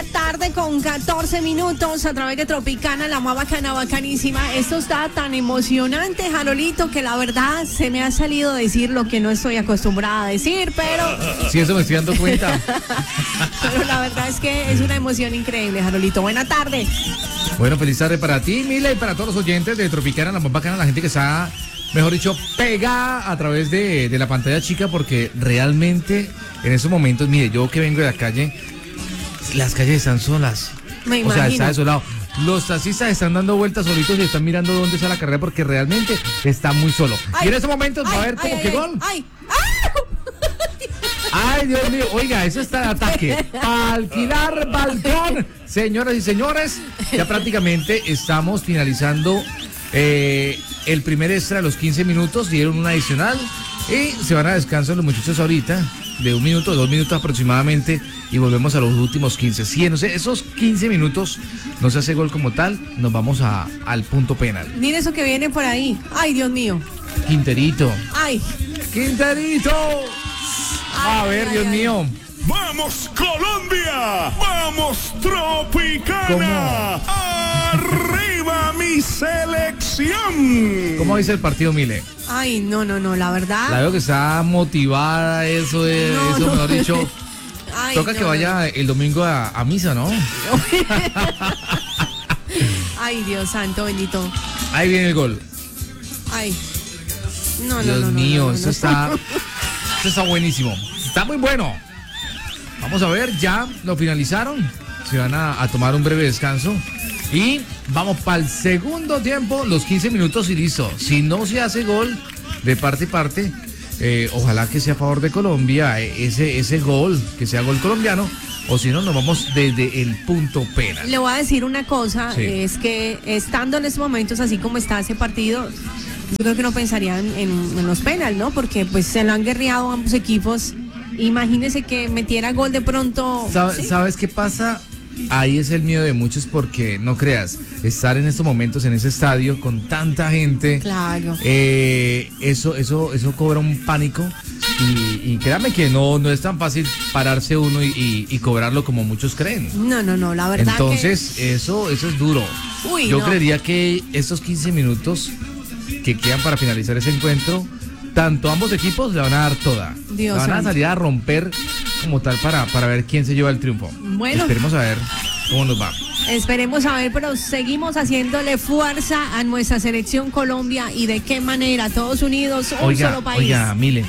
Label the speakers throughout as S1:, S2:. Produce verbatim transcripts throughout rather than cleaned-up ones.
S1: la tarde con catorce minutos a través de Tropicana, la más bacana, bacanísima. Esto está tan emocionante, Jarolito, que la verdad se me ha salido decir lo que no estoy acostumbrada a decir, pero...
S2: Sí, eso me estoy dando cuenta.
S1: Pero la verdad es que es una emoción increíble, Jarolito. Buena tarde.
S2: Bueno, feliz tarde para ti, Mila, y para todos los oyentes de Tropicana, la más bacana, la gente que está, mejor dicho, pegada a través de, de la pantalla chica, porque realmente en esos momentos, mire, yo que vengo de la calle, las calles están solas.
S1: Me
S2: o
S1: imagino.
S2: sea, está desolado. Los taxistas están dando vueltas solitos y están mirando dónde está la carrera porque realmente está muy solo.
S1: Ay,
S2: y en esos momentos
S1: ay,
S2: va a haber
S1: ay,
S2: como
S1: ay,
S2: que
S1: ay,
S2: gol.
S1: Ay, ay.
S2: Ay, Dios mío, oiga, eso está de ataque. Para alquilar balcón. Señoras y señores, ya prácticamente estamos finalizando eh, el primer extra de los quince minutos, dieron un adicional y se van a descanso los muchachos ahorita, de un minuto, dos minutos aproximadamente, y volvemos a los últimos quince. Si en esos quince minutos no se hace gol como tal, nos vamos a, al punto penal.
S1: Mira eso que viene por ahí. Ay, Dios mío.
S2: Quinterito.
S1: Ay.
S2: Quinterito. A
S1: Ay,
S2: ver,
S1: ay,
S2: Dios
S1: ay.
S2: mío.
S3: ¡Vamos, Colombia! ¡Vamos, Tropicana!
S2: ¿Cómo?
S3: ¡Arriba mi selección!
S2: ¿Cómo dice el partido, Mile?
S1: Ay, no, no, no, la verdad.
S2: La veo que está motivada, eso es,
S1: No,
S2: eso
S1: no.
S2: mejor dicho.
S1: Ay,
S2: Toca
S1: no,
S2: que
S1: no,
S2: vaya el domingo a, a misa, ¿no?
S1: Ay, Dios santo, bendito.
S2: Ahí viene el gol.
S1: Ay. No, no,
S2: Dios
S1: no, no,
S2: mío,
S1: no, no,
S2: esto
S1: no.
S2: está, esto está buenísimo. Está muy bueno. Vamos a ver, ya lo finalizaron. Se van a, a tomar un breve descanso. Y vamos para el segundo tiempo, los quince minutos y listo. Si no se hace gol de parte y parte, eh, ojalá que sea a favor de Colombia, eh, ese, ese gol, que sea gol colombiano. O si no, nos vamos desde el punto penal.
S1: Le voy a decir una cosa,
S2: Sí.
S1: es que estando en estos momentos así como está ese partido, yo creo que no pensarían en, en los penal, ¿no? Porque pues se lo han guerreado ambos equipos. Imagínese que metiera gol de pronto.
S2: ¿Sabe-
S1: ¿sí?
S2: ¿Sabes qué pasa? Ahí es el miedo de muchos porque, no creas, estar en estos momentos en ese estadio con tanta gente,
S1: Claro.
S2: eh, eso, eso, eso cobra un pánico y, y créame que no, no es tan fácil pararse uno y, y- y cobrarlo como muchos creen.
S1: No, no, no, la verdad
S2: Entonces, eso, eso es duro.
S1: que... Uy,
S2: Yo
S1: no.
S2: creería que estos quince minutos que quedan para finalizar ese encuentro, tanto ambos equipos le van a dar toda.
S1: Dios
S2: Le van a
S1: santo.
S2: salir a romper como tal para, para ver quién se lleva el triunfo.
S1: Bueno.
S2: Esperemos a ver cómo nos va.
S1: Esperemos a ver, pero seguimos haciéndole fuerza a nuestra selección Colombia y de qué manera, todos unidos, un
S2: Oiga,
S1: solo país.
S2: oiga, Mile,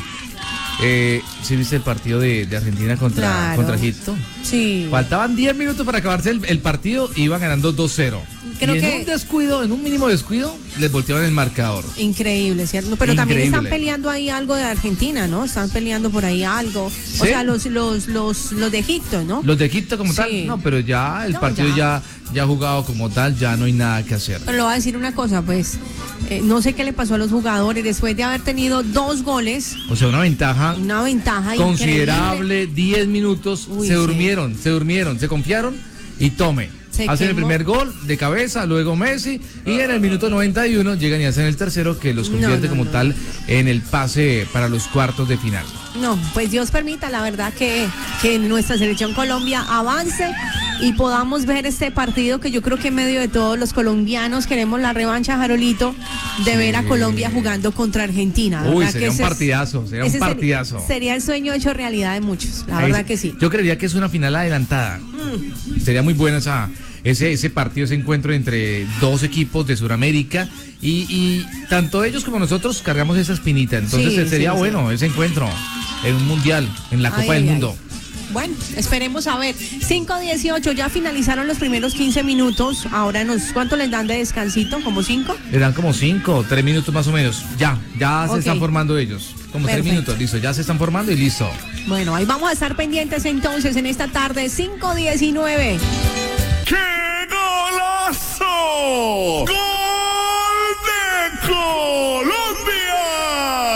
S2: eh, ¿sí viste el partido de, de Argentina contra,
S1: Claro.
S2: contra Egipto?
S1: Sí.
S2: Faltaban diez minutos para acabarse el, el partido y iban ganando dos cero.
S1: Creo
S2: y en
S1: que-
S2: un descuido, en un mínimo descuido, les volteaban el marcador.
S1: Increíble, ¿cierto? Pero también
S2: Increíble.
S1: están peleando ahí algo de Argentina, ¿no? Están peleando por ahí algo. O
S2: ¿Sí?
S1: sea, los, los, los, los de Egipto, ¿no?
S2: Los de Egipto como
S1: Sí.
S2: tal, no, pero ya el
S1: No,
S2: partido
S1: ya.
S2: ya. ya jugado como tal, ya no hay nada que hacer.
S1: Pero le voy a decir una cosa, pues, eh, no sé qué le pasó a los jugadores después de haber tenido dos goles,
S2: O sea, una ventaja
S1: una ventaja
S2: considerable, diez minutos,
S1: Uy,
S2: se
S1: sí.
S2: durmieron, se durmieron, se confiaron y tome.
S1: Se
S2: Hacen el
S1: quemó.
S2: primer gol de cabeza, luego Messi, y en el minuto noventa y uno llegan y hacen el tercero que los convierte
S1: No, no,
S2: como
S1: no.
S2: tal en el pase para los cuartos de final.
S1: No, pues Dios permita, la verdad, que, que nuestra selección Colombia avance y podamos ver este partido que yo creo que en medio de todos los colombianos queremos la revancha, Jarolito, de
S2: Sí.
S1: ver a Colombia jugando contra Argentina.
S2: Uy,
S1: ¿Verdad
S2: sería
S1: que
S2: un
S1: ese es-
S2: partidazo, sería un
S1: ese ser-
S2: partidazo.
S1: Sería el sueño hecho realidad de muchos, la
S2: Ahí
S1: verdad
S2: sí.
S1: que sí.
S2: Yo creería que es una final adelantada. Sería muy bueno esa, ese, ese partido, ese encuentro entre dos equipos de Sudamérica y, y tanto ellos como nosotros cargamos esa espinita. Entonces
S1: Sí,
S2: sería
S1: sí,
S2: bueno ese encuentro en un mundial, en la
S1: Ay,
S2: Copa
S1: ay,
S2: del
S1: ay.
S2: Mundo.
S1: Bueno, esperemos a ver. cinco dieciocho, ya finalizaron los primeros quince minutos. Ahora nos, ¿cuánto les dan de descansito? ¿Como cinco?
S2: Le dan como cinco, tres minutos más o menos. Ya, ya se
S1: Ok.
S2: están formando ellos. Como tres
S1: Perfecto.
S2: minutos, listo. Ya se están formando y listo.
S1: Bueno, ahí vamos a estar pendientes entonces en esta tarde, cinco diecinueve.
S3: ¡Qué golazo! ¡Gol de Colombia!